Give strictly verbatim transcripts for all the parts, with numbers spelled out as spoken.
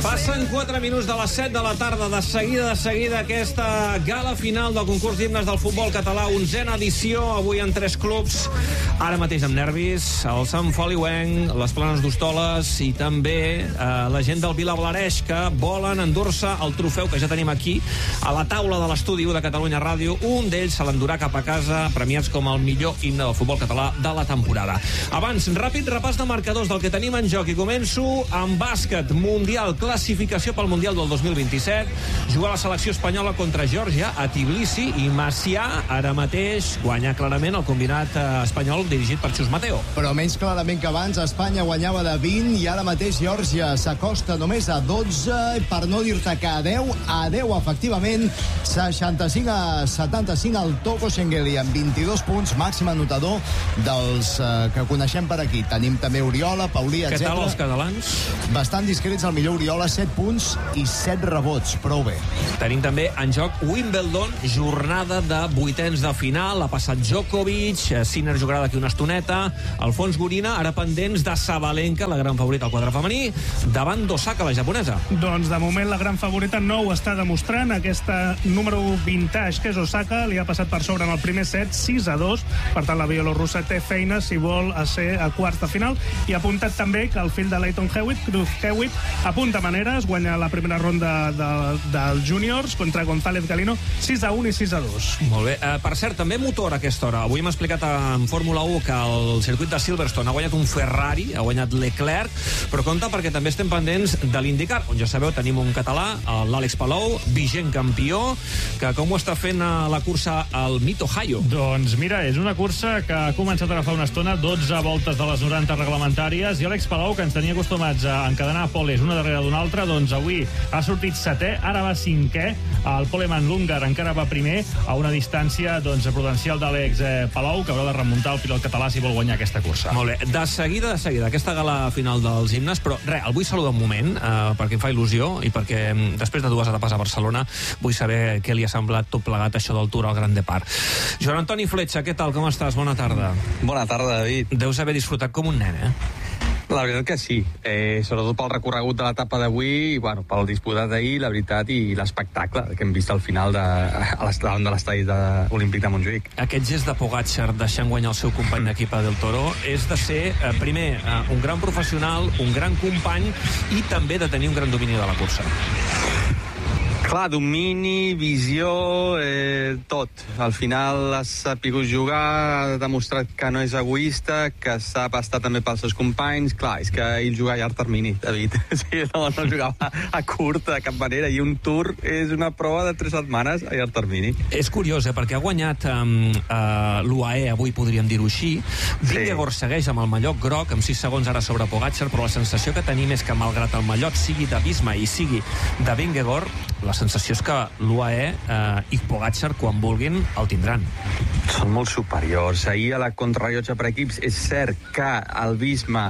Passen quatre minuts de les set de la tarda. De seguida, de seguida, aquesta gala final del concurs d'himnes del futbol català, onzena edició, avui en tres clubs, ara mateix amb nervis, el Sant Feliuenc, les Planes d'Hostoles i també eh, la gent del Vilablareix, que volen endur-se el trofeu que ja tenim aquí a la taula de l'estudi de Catalunya Ràdio. Un d'ells se l'endurà cap a casa, premiats com el millor himne del futbol català de la temporada. Abans, ràpid repàs de marcadors del que tenim en joc, i començo amb bàsquet mundial, classificació pel Mundial del dos mil vint-i-set. Juga la selecció espanyola contra Geòrgia a Tbilisi, i Macià ara mateix guanya clarament el combinat espanyol dirigit per Xus Mateo. Però menys clarament que abans. Espanya guanyava de vint i ara mateix Geòrgia s'acosta només a dotze, per no dir-te que a deu, a deu efectivament, seixanta-cinc a setanta-cinc el Toko Xengueli amb vint-i-dos punts, màxim anotador dels eh, que coneixem per aquí. Tenim també Oriola, Paulí, etcètera. Què tal els catalans? Bastant discrets, el millor Oriola, set punts i set rebots, prou bé. Tenim també en joc Wimbledon, jornada de vuitens de final. Ha passat Djokovic, Sinner jugarà d'aquí una estoneta, Alfons Gorina, ara pendents de Sabalenka, la gran favorita al quadre femení, davant d'Osaka, la japonesa. Doncs de moment la gran favorita no ho està demostrant. Aquesta número vintage, que és Osaka, li ha passat per sobre en el primer set, sis a dos. Per tant, la bielorrussa té feina si vol a ser a quarts de final. I ha apuntat també que el fill de Leighton Hewitt, Cruz Hewitt, apunta maneres, guanya la primera ronda de, dels júniors contra González Galino, sis a un i sis a dos. Molt bé. Uh, per cert, també motor a aquesta hora. Avui hem explicat en Fórmula u que el circuit de Silverstone ha guanyat un Ferrari, ha guanyat Leclerc, però compte perquè també estem pendents de l'IndyCar, on ja sabeu, tenim un català, l'Àlex Palou, vigent campió, que com ho està fent a la cursa al Mid-Ohio? Doncs mira, és una cursa que ha començat ara fa una estona, dotze voltes de les noranta reglamentàries, i Àlex Palou, que ens tenia acostumats a encadenar poles una darrere d'una altra, doncs avui ha sortit setè, ara va cinquè, el poleman l'húngar encara va primer, a una distància doncs, prudencial d'Àlex eh, Palou, que haurà de remuntar el pilot català si vol guanyar aquesta cursa. Molt bé, de seguida, de seguida, aquesta gala final dels himnes, però res, el vull saludar un moment, eh, perquè em fa il·lusió, i perquè després de dues etapes a Barcelona vull saber què li ha semblat tot plegat això del Tour al Gran Depart. Joan Antoni Fletxa, què tal, com estàs? Bona tarda. Bona tarda, David. Deus haver disfrutat com un nen, eh? La veritat que sí, eh, sobretot pel recorregut de l'etapa d'avui, i bueno, pel disputat d'ahir, la veritat, i l'espectacle que hem vist al final de, a l'estadi de l'estadi de Olímpic de Montjuïc. Aquest gest de Pogačar deixant guanyar el seu company d'equip a Del Toro és de ser, eh, primer, eh, un gran professional, un gran company, i també de tenir un gran domini de la cursa. Clar, domini, visió, eh, tot. Al final ha sapigut jugar, ha demostrat que no és egoista, que sap estar també pels seus companys. Clar, és que ell juga a llarg termini, David. Sí, no, no jugava a curt de cap manera, i un Tour és una prova de tres setmanes a llarg termini. És curiós, eh, perquè ha guanyat um, uh, l'U A E, avui podríem dir-ho així. Vingegaard sí. segueix amb el mallot groc, amb sis segons ara sobre Pogačar, però la sensació que tenim és que, malgrat el mallot sigui de Visma i sigui de Vingegaard, la sensació és que l'U A E eh, i Pogačar, quan vulguin, el tindran. Són molt superiors. Ahir a la contrarrellotge per equips és cert que el Visma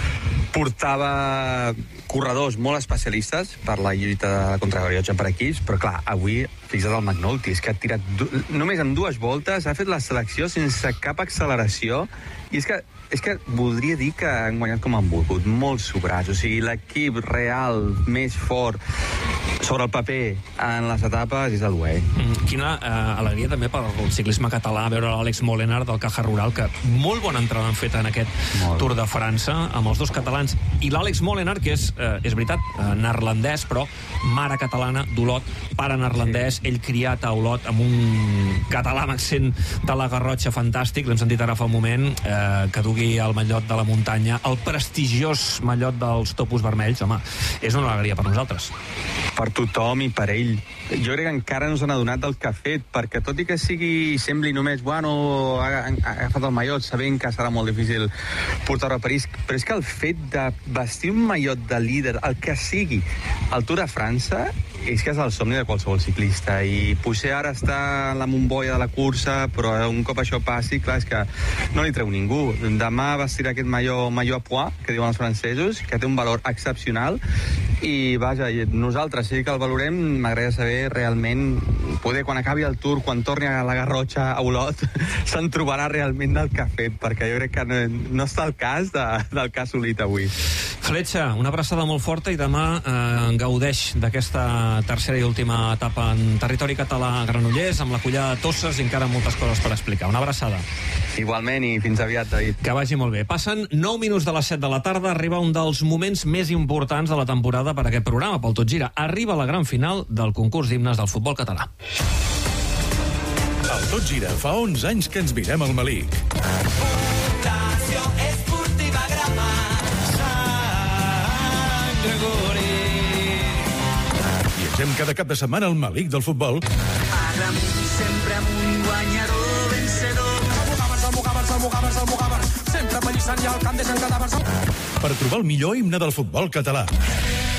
portava corredors molt especialistes per la lluita de la contrarrellotge per equips, però clar, avui, fixa't el McNulty, és que ha tirat du- només amb dues voltes, ha fet la selecció sense cap acceleració, i és que és que voldria dir que han guanyat com han volgut, molt sobrats. O sigui, l'equip real més fort sobre el paper en les etapes és el U A E. Mm, quina eh, alegria també per el ciclisme català veure l'Àlex Molenar del Caja Rural, que molt bona entrada han fet en aquest molt. Tour de França, amb els dos catalans, i l'Àlex Molenar, que és, eh, és veritat, eh, neerlandès, però mare catalana d'Olot, pare neerlandès, sí. Ell criat a Olot amb un català amb accent de la Garrotxa fantàstic, l'hem sentit ara fa un moment, eh, que dugui el mallot de la muntanya, el prestigiós mallot dels topos vermells, home, és una alegria per nosaltres. Per tothom i per ell. Jo crec que encara no s'han adonat del que ha fet, perquè tot i que sigui, sembli només, bueno, ha, ha agafat el mallot sabent que serà molt difícil portar-ho a París, però és que el fet de vestir un mallot de líder, el que sigui, al Tour de França, és que és el somni de qualsevol ciclista, i potser ara està en la bombolla de la cursa, però un cop això passi, clar, és que no li treu ningú. Demà vestirà aquest mallot, mallot à pois, que diuen els francesos, que té un valor excepcional, i vaja, nosaltres sí que el valorem. M'agradaria saber realment, poder quan acabi el Tour, quan torni a la Garrotxa a Olot, se'n trobarà realment del que ha fet, perquè jo crec que no, no està al cas de, del que ha assolit avui. Fletxa, una abraçada molt forta i demà eh, gaudeix d'aquesta tercera i última etapa en territori català a Granollers, amb la collada de Tosses i encara moltes coses per explicar. Una abraçada. Igualment i fins aviat, David. Que vagi molt bé. Passen nou minuts de les set de la tarda, arriba un dels moments més importants de la temporada per a aquest programa, pel Tot Gira. Arriba la gran final del concurs d'himnes del futbol català. El Tot Gira fa onze anys que ens mirem al Melic. Fundació Esportiva Grama Sant Gregori. Viatgem cada cap de setmana al Melic del futbol. Ara amunt, sempre amunt, guanyador, vencedor. Sempre pallissant i al camp de Sant Cadàver. Per trobar el millor himne del futbol català.